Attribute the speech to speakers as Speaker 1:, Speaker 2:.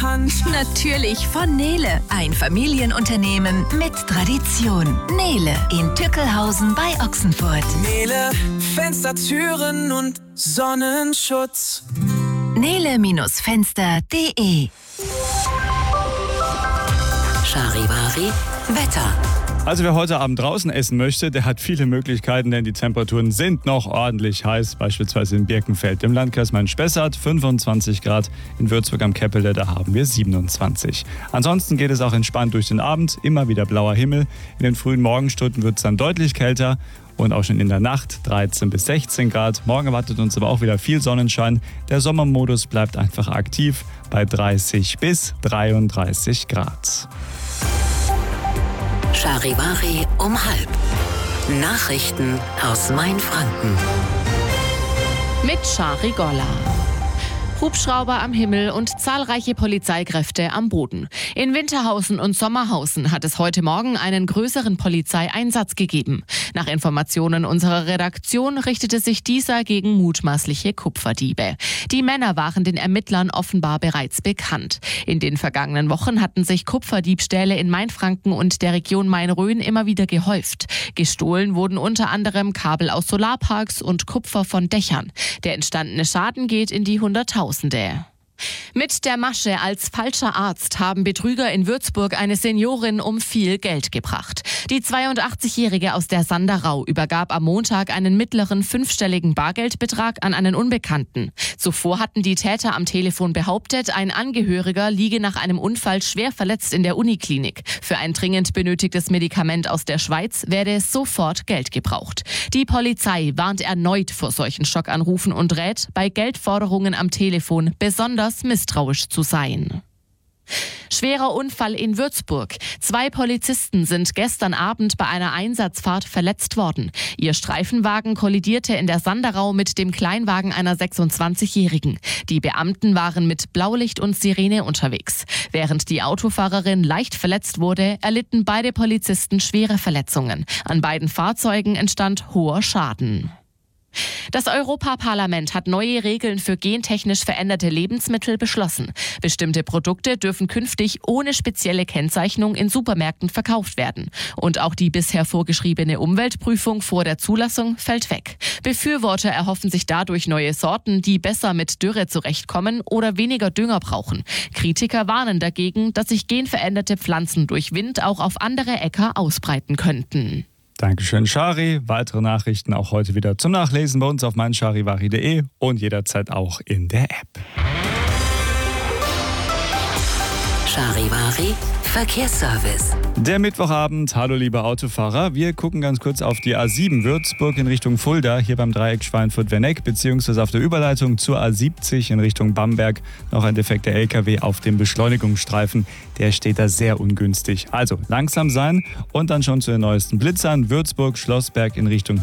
Speaker 1: Hand.
Speaker 2: Natürlich von Nele. Ein Familienunternehmen mit Tradition. Nele in Tückelhausen bei Ochsenfurt.
Speaker 1: Nele, Fenster, Türen und Sonnenschutz.
Speaker 2: Nele-Fenster.de. Charivari Wetter.
Speaker 3: Also wer heute Abend draußen essen möchte, der hat viele Möglichkeiten, denn die Temperaturen sind noch ordentlich heiß. Beispielsweise in Birkenfeld im Landkreis Main-Spessart 25 Grad, in Würzburg am Keppele, da haben wir 27. Ansonsten geht es auch entspannt durch den Abend, immer wieder blauer Himmel. In den frühen Morgenstunden wird es dann deutlich kälter und auch schon in der Nacht 13 bis 16 Grad. Morgen erwartet uns aber auch wieder viel Sonnenschein. Der Sommermodus bleibt einfach aktiv bei 30 bis 33 Grad.
Speaker 2: Charivari um 12:30. Nachrichten aus Mainfranken.
Speaker 4: Mit Chari Golla. Hubschrauber am Himmel und zahlreiche Polizeikräfte am Boden. In Winterhausen und Sommerhausen hat es heute Morgen einen größeren Polizeieinsatz gegeben. Nach Informationen unserer Redaktion richtete sich dieser gegen mutmaßliche Kupferdiebe. Die Männer waren den Ermittlern offenbar bereits bekannt. In den vergangenen Wochen hatten sich Kupferdiebstähle in Mainfranken und der Region Main-Rhön immer wieder gehäuft. Gestohlen wurden unter anderem Kabel aus Solarparks und Kupfer von Dächern. Der entstandene Schaden geht in die Hunderttausende. Mit der Masche als falscher Arzt haben Betrüger in Würzburg eine Seniorin um viel Geld gebracht. Die 82-Jährige aus der Sanderau übergab am Montag einen mittleren 5-stelligen Bargeldbetrag an einen Unbekannten. Zuvor hatten die Täter am Telefon behauptet, ein Angehöriger liege nach einem Unfall schwer verletzt in der Uniklinik. Für ein dringend benötigtes Medikament aus der Schweiz werde sofort Geld gebraucht. Die Polizei warnt erneut vor solchen Schockanrufen und rät, bei Geldforderungen am Telefon besonders misstrauisch zu sein. Schwerer Unfall in Würzburg. 2 Polizisten sind gestern Abend bei einer Einsatzfahrt verletzt worden. Ihr Streifenwagen kollidierte in der Sanderau mit dem Kleinwagen einer 26-Jährigen. Die Beamten waren mit Blaulicht und Sirene unterwegs. Während die Autofahrerin leicht verletzt wurde, erlitten beide Polizisten schwere Verletzungen. An beiden Fahrzeugen entstand hoher Schaden. Das Europaparlament hat neue Regeln für gentechnisch veränderte Lebensmittel beschlossen. Bestimmte Produkte dürfen künftig ohne spezielle Kennzeichnung in Supermärkten verkauft werden. Und auch die bisher vorgeschriebene Umweltprüfung vor der Zulassung fällt weg. Befürworter erhoffen sich dadurch neue Sorten, die besser mit Dürre zurechtkommen oder weniger Dünger brauchen. Kritiker warnen dagegen, dass sich genveränderte Pflanzen durch Wind auch auf andere Äcker ausbreiten könnten.
Speaker 3: Dankeschön, Chari. Weitere Nachrichten auch heute wieder zum Nachlesen bei uns auf meincharivari.de und jederzeit auch in der App.
Speaker 2: Charivari Verkehrsservice.
Speaker 3: Der Mittwochabend, hallo liebe Autofahrer. Wir gucken ganz kurz auf die A7 Würzburg in Richtung Fulda, hier beim Dreieck Schweinfurt-Werneck, beziehungsweise auf der Überleitung zur A70 in Richtung Bamberg. Noch ein defekter LKW auf dem Beschleunigungsstreifen, der steht da sehr ungünstig. Also langsam sein und dann schon zu den neuesten Blitzern. Würzburg, Schlossberg in Richtung